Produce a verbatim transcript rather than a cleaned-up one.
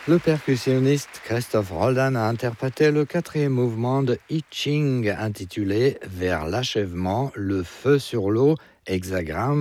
Le percussionniste Christophe Roldan a interprété le quatrième mouvement de I Ching intitulé Vers l'achèvement, le feu sur l'eau, hexagramme